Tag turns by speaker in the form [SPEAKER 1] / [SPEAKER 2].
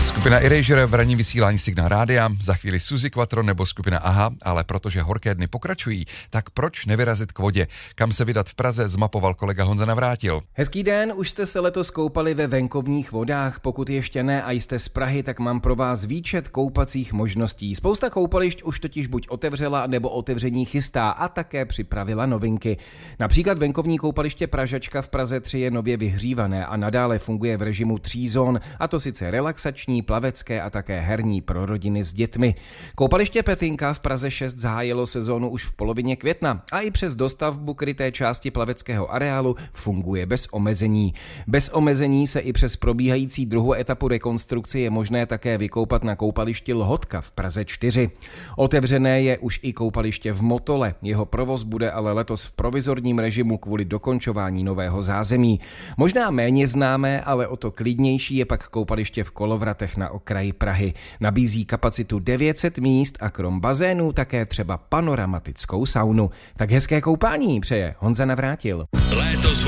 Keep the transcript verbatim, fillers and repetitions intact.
[SPEAKER 1] Skupina Erasure v ranní vysílání Signál rádia, za chvíli Suzy Quattro nebo skupina Aha, ale protože horké dny pokračují, tak proč nevyrazit k vodě? Kam se vydat v Praze, zmapoval kolega Honza Navrátil.
[SPEAKER 2] Hezký den, už jste se letos koupali ve venkovních vodách? Pokud ještě ne a jste z Prahy, tak mám pro vás výčet koupacích možností. Spousta koupališť už totiž buď otevřela nebo otevření chystá a také připravila novinky. Například venkovní koupaliště Pražačka v Praze tři je nově vyhřívané a nadále funguje v režimu tří zón, a to sice relaxační, plavecké a také herní pro rodiny s dětmi. Koupaliště Petinka v Praze šest zahájilo sezónu už v polovině května a i přes dostavbu kryté části plaveckého areálu funguje bez omezení. Bez omezení se i přes probíhající druhou etapu rekonstrukce je možné také vykoupat na koupališti Lhotka v Praze čtyři. Otevřené je už i koupaliště v Motole. Jeho provoz bude ale letos v provizorním režimu kvůli dokončování nového zázemí. Možná méně známé, ale o to klidnější je pak koupaliště v Kolovratech na okraji Prahy. Nabízí kapacitu devět set míst a krom bazénů také třeba panoramatickou saunu. Tak hezké koupání přeje Honza Navrátil.
[SPEAKER 3] Léto